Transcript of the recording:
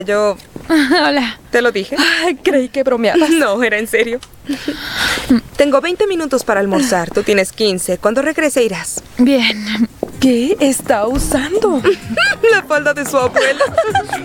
Yo Hola. te lo dije. Ay, creí que bromeabas. No, era en serio. Tengo 20 minutos para almorzar. Tú tienes 15. Cuando regrese irás. Bien. ¿Qué está usando? La falda de su abuela.